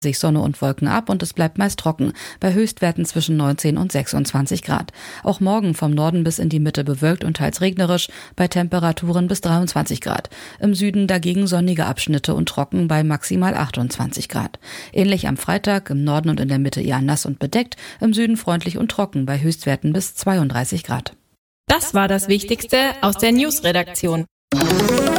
sich Sonne und Wolken ab und es bleibt meist trocken, bei Höchstwerten zwischen 19 und 26 Grad. Auch morgen vom Norden bis in die Mitte bewölkt und teils regnerisch, bei Temperaturen bis 23 Grad. Im Süden dagegen sonnige Abschnitte und trocken bei maximal 28 Grad. Ähnlich am Freitag, im Norden und in der Mitte eher nass und bedeckt, im Süden freundlich und trocken bei Höchstwerten bis 32 Grad. Das war das Wichtigste aus der News-Redaktion.